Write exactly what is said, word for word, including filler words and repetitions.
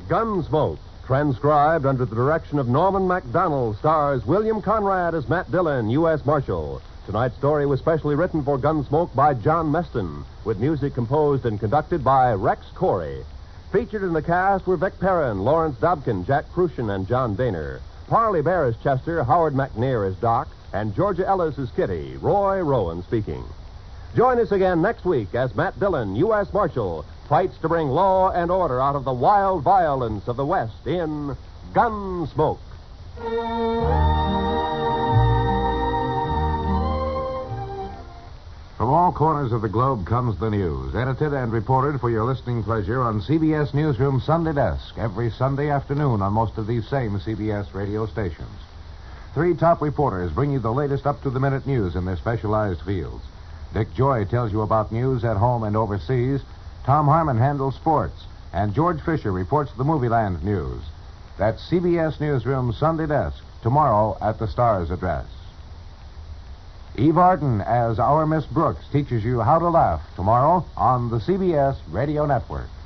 Gunsmoke, transcribed under the direction of Norman MacDonald, stars William Conrad as Matt Dillon, U S Marshal. Tonight's story was specially written for Gunsmoke by John Meston, with music composed and conducted by Rex Corey. Featured in the cast were Vic Perrin, Lawrence Dobkin, Jack Crucian, and John Daner. Parley Bear as Chester, Howard McNear as Doc, and Georgia Ellis as Kitty. Roy Rowan speaking. Join us again next week as Matt Dillon, U S Marshal, fights to bring law and order out of the wild violence of the West in Gunsmoke. From all corners of the globe comes the news, edited and reported for your listening pleasure on C B S Newsroom Sunday Desk, every Sunday afternoon on most of these same C B S radio stations. Three top reporters bring you the latest up-to-the-minute news in their specialized fields. Dick Joy tells you about news at home and overseas. Tom Harmon handles sports, and George Fisher reports the Movieland news. That's C B S Newsroom Sunday Desk, tomorrow at the Star's address. Eve Arden as Our Miss Brooks teaches you how to laugh tomorrow on the C B S Radio Network.